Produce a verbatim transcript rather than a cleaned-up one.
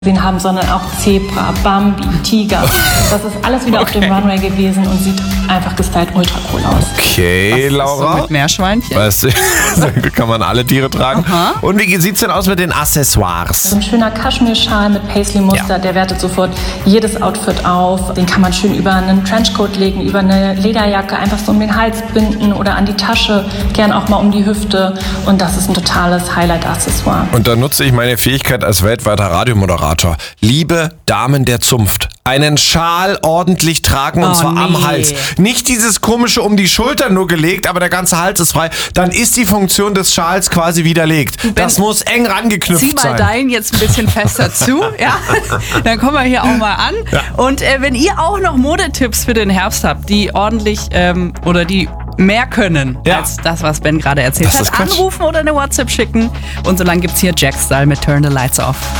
gesehen haben, sondern auch Zebra, Bambi, Tiger. Das ist alles wieder okay. auf dem Runway gewesen und sieht einfach gestylt ultra cool aus. Okay, Was Laura. ist so mit Meerschweinchen? Weißt du, kann man alle Tiere tragen. Aha. Und wie sieht's denn aus mit den Accessoires? So ein schöner Kaschmirschal mit Paisley-Muster, ja. der wertet sofort jedes Outfit auf. Den kann man schön über einen Trenchcoat legen, über eine Lederjacke, einfach so um den Hals binden oder an die Tasche, gern auch mal um die Hüfte. Und das ist ein totales Highlight-Accessoire. Und da nutze ich meine Fähigkeit als weltweiter Radiomoderator. Liebe Damen der Zunft, einen Schal ordentlich tragen und oh, zwar nee. am Hals. Nicht dieses komische um die Schultern nur gelegt, aber der ganze Hals ist frei. Dann ist die Funktion des Schals quasi widerlegt. Das muss eng rangeknüpft sein. Zieh mal sein. deinen jetzt ein bisschen fester zu. Ja? Dann kommen wir hier auch mal an. Ja. Und äh, wenn ihr auch noch Modetipps für den Herbst habt, die ordentlich ähm, oder die mehr können ja. als das, was Ben gerade erzählt hat, anrufen oder eine WhatsApp schicken. Und so lange gibt's hier Jack Style mit Turn the Lights Off.